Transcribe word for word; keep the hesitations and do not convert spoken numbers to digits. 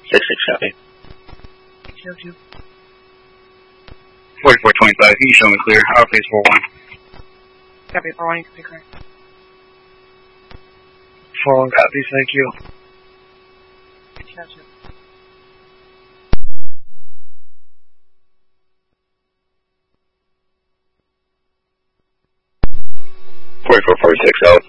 six six copy. Two two. forty-four twenty-five, can you show me clear? Our phase four one. Copy, four one, you can be correct. four one copies, thank you. Two two. forty-four forty-six out.